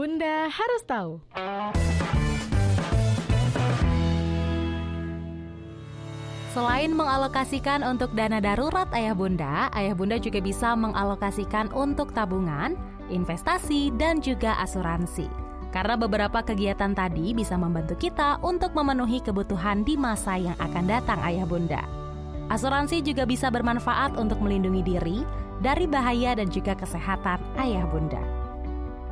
Bunda harus tahu. Selain mengalokasikan untuk dana darurat Ayah Bunda juga bisa mengalokasikan untuk tabungan, investasi, dan juga asuransi. Karena beberapa kegiatan tadi bisa membantu kita untuk memenuhi kebutuhan di masa yang akan datang Ayah Bunda. Asuransi juga bisa bermanfaat untuk melindungi diri dari bahaya dan juga kesehatan Ayah Bunda.